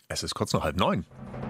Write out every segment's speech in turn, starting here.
Es ist kurz nach 8:30.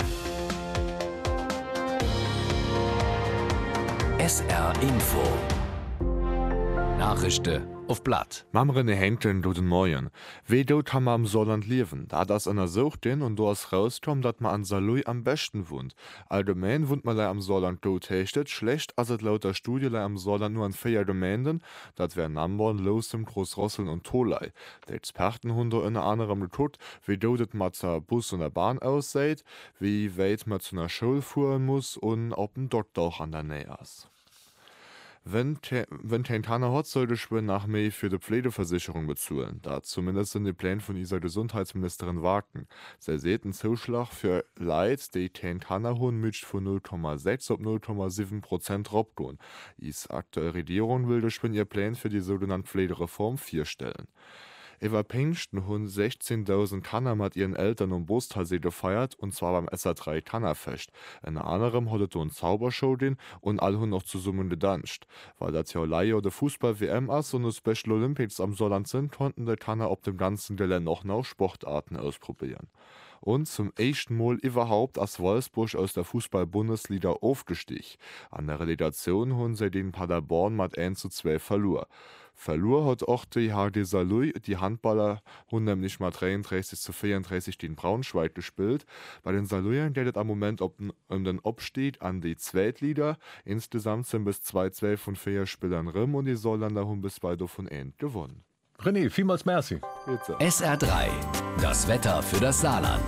SR Info. Nachrichten auf Blatt. Mamrene Henten do den Moien. Wie dort haben wir am Saarland leben? Da das einer sucht den und du hast rauskommt, dass man an Saarlouis am besten wohnt. Allgemein wohnt man am Saarland dort hechtet. Schlecht, als es laut der Studie am Saarland nur an 4 Gemeinden. Das wären Namborn, Losem, Großrosseln und Tolai. Die Experten haben da unter anderem geguckt, wie dort es mit der Bus und der Bahn aussieht, wie weit man zu einer Schule fahren muss und ob ein Doktor auch an der Nähe ist. Wenn Tantana hat, sollte ich nach mehr für die Pflegeversicherung bezahlen. Da zumindest sind die Pläne von dieser Gesundheitsministerin wagen. Sie sieht einen Zuschlag für Leute, die Tantana haben, mit von 0,6 auf 0,7% runtergehen. Die aktuelle Regierung will durch ihr Plan für die sogenannte Pflegereform 4 stellen. Über Pfingsten haben 16.000 Kanner mit ihren Eltern um Bostalsee gefeiert, und zwar beim SR3 Kannerfest. In anderem hat es eine Zaubershow und alle haben noch zusammen gedanscht. Weil das ja leider der Fußball-WM ist und die Special Olympics am Saarland sind, konnten die Kanner auf dem ganzen Gelände auch noch Sportarten ausprobieren. Und zum ersten Mal überhaupt als Wolfsburg aus der Fußball-Bundesliga aufgestiegen. An der Relegation haben sie den Paderborn mit 1:2 verloren. Verloren hat auch die HD Saarlouis. Die Handballer haben nämlich mal 33:34 den Braunschweig gespielt. Bei den Saarlouiern geht es am Moment um den Abstieg an die Zweitliga. Insgesamt sind bis 2:2 von 4 Spielern rum und die Saarländer haben bis bald davon gewonnen. René, vielmals merci. Bitte. SR3. Das Wetter für das Saarland.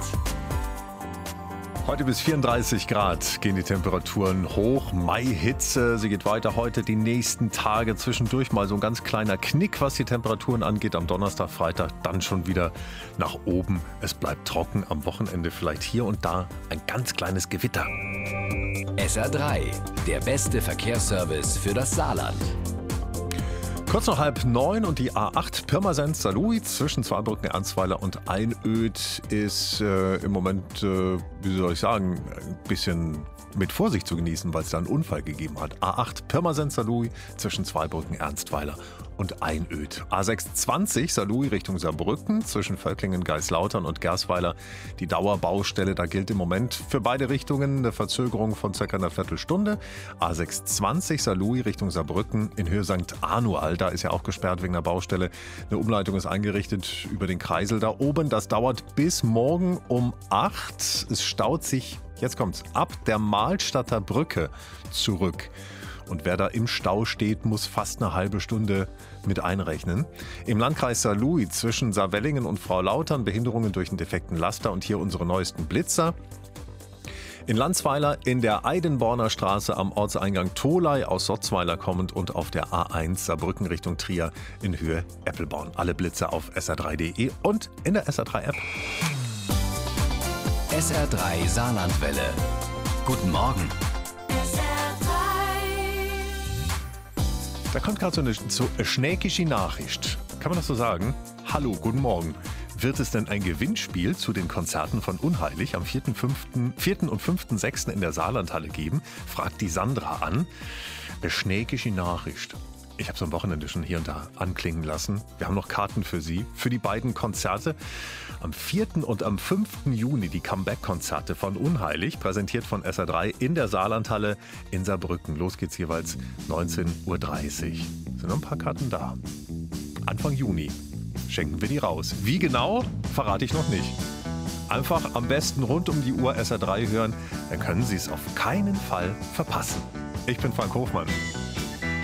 Heute bis 34 Grad gehen die Temperaturen hoch. Mai-Hitze, sie geht weiter heute die nächsten Tage. Zwischendurch mal so ein ganz kleiner Knick, was die Temperaturen angeht. Am Donnerstag, Freitag dann schon wieder nach oben. Es bleibt trocken. Am Wochenende vielleicht hier und da ein ganz kleines Gewitter. SR3. Der beste Verkehrsservice für das Saarland. Kurz nach 8:30 und die A8 Pirmasens-Saarlouis zwischen Zweibrücken-Ernstweiler und Einöd ist im Moment, wie soll ich sagen, ein bisschen mit Vorsicht zu genießen, weil es da einen Unfall gegeben hat. A8 Pirmasens-Saarlouis zwischen Zweibrücken-Ernstweiler und Einöd. A620 Saarlouis Richtung Saarbrücken zwischen Völklingen, Geislautern und Gersweiler. Die Dauerbaustelle, da gilt im Moment für beide Richtungen eine Verzögerung von ca. einer Viertelstunde. A620 Saarlouis Richtung Saarbrücken in Höhe St. Anual, da ist ja auch gesperrt wegen der Baustelle. Eine Umleitung ist eingerichtet über den Kreisel da oben. Das dauert bis morgen um 8. Es staut sich, jetzt kommt's, ab der Mahlstadter Brücke zurück. Und wer da im Stau steht, muss fast eine halbe Stunde mit einrechnen. Im Landkreis Saarlouis zwischen Saarwellingen und Frau-Lautern Behinderungen durch einen defekten Laster und hier unsere neuesten Blitzer. In Landsweiler in der Eidenborner Straße am Ortseingang Tolai aus Sotzweiler kommend und auf der A1 Saarbrücken Richtung Trier in Höhe Eppelborn. Alle Blitze auf sr3.de und in der SR3-App. SR3 Saarlandwelle. Guten Morgen. Da kommt gerade so eine schnäkische Nachricht. Kann man das so sagen? Hallo, guten Morgen. Wird es denn ein Gewinnspiel zu den Konzerten von Unheilig am 4. und 5.6. in der Saarlandhalle geben? Fragt die Sandra an. Eine schnäkische Nachricht. Ich habe es am Wochenende schon hier und da anklingen lassen. Wir haben noch Karten für Sie, für die beiden Konzerte. Am 4. und am 5. Juni die Comeback-Konzerte von Unheilig, präsentiert von SR3 in der Saarlandhalle in Saarbrücken. Los geht's jeweils 19:30 Uhr. Sind noch ein paar Karten da. Anfang Juni schenken wir die raus. Wie genau, verrate ich noch nicht. Einfach am besten rund um die Uhr SR3 hören, dann können Sie es auf keinen Fall verpassen. Ich bin Frank Hofmann.